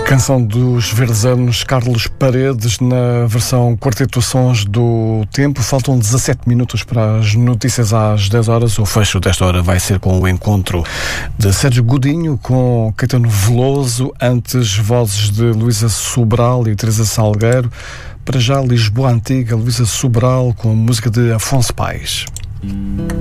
Canção dos Verdes Anos, Carlos Paredes, na versão Quarteto Sons do Tempo. Faltam 17 minutos para as notícias às 10 horas. O fecho desta hora vai ser com o encontro de Sérgio Godinho com Caetano Veloso, antes vozes de Luísa Sobral e Teresa Salgueiro. Para já, Lisboa Antiga, Luísa Sobral com a música de Afonso Paes.